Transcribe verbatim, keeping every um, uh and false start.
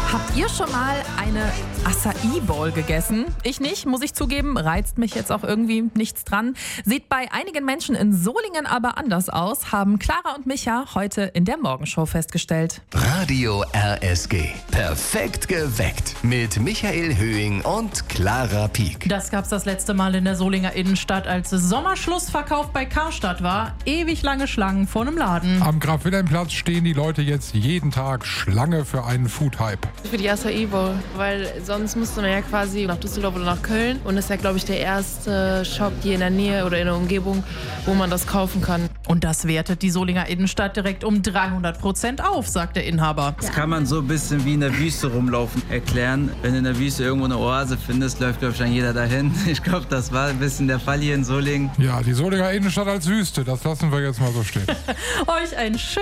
Habt ihr schon mal eine Acai Bowl gegessen? Ich nicht, muss ich zugeben. Reizt mich jetzt auch irgendwie nichts dran. Sieht bei einigen Menschen in Solingen aber anders aus, haben Clara und Micha heute in der Morgenshow festgestellt. Radio R S G. Perfekt geweckt. Mit Michael Höhing und Clara Pieck. Das gab's das letzte Mal in der Solinger Innenstadt, als Sommerschlussverkauf bei Karstadt war. Ewig lange Schlangen vor einem Laden. Am Graf-Wilhelm-Platz stehen die Leute jetzt jeden Tag Schlange für einen Food-Hype. Für die Acai Bowl, weil sonst musste man ja quasi nach Düsseldorf oder nach Köln. Und das ist ja, glaube ich, der erste Shop hier in der Nähe oder in der Umgebung, wo man das kaufen kann. Und das wertet die Solinger Innenstadt direkt um dreihundert Prozent auf, sagt der Inhaber. Das kann man so ein bisschen wie in der Wüste rumlaufen erklären. Wenn du in der Wüste irgendwo eine Oase findest, läuft, glaube ich, dann jeder dahin. Ich glaube, das war ein bisschen der Fall hier in Solingen. Ja, die Solinger Innenstadt als Wüste, das lassen wir jetzt mal so stehen. Euch ein schönes